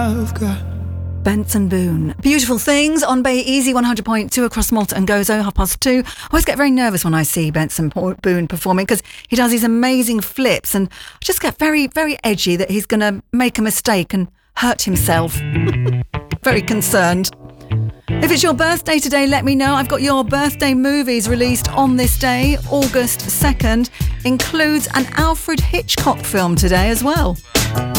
I've got Benson Boone. Beautiful Things on Bay Easy 100.2 across Malta and Gozo, 2:30. I always get very nervous when I see Benson Boone performing because he does these amazing flips and I just get very, very edgy that he's going to make a mistake and hurt himself. Very concerned. If it's your birthday today, let me know. I've got your birthday movies released on this day, August 2nd. Includes an Alfred Hitchcock film today as well.